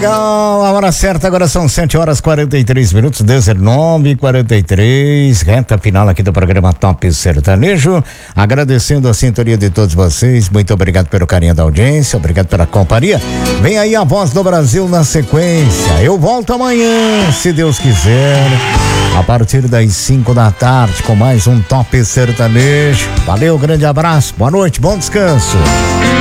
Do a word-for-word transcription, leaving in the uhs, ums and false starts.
legal, a hora certa agora são sete horas e quarenta e três minutos, dezenove e quarenta e três, reta final aqui do programa Top Sertanejo, agradecendo a sintonia de todos vocês, muito obrigado pelo carinho da audiência, obrigado pela companhia. Vem aí a Voz do Brasil na sequência, eu volto amanhã, se Deus quiser, a partir das cinco da tarde com mais um Top Sertanejo. Valeu, grande abraço, boa noite, bom descanso.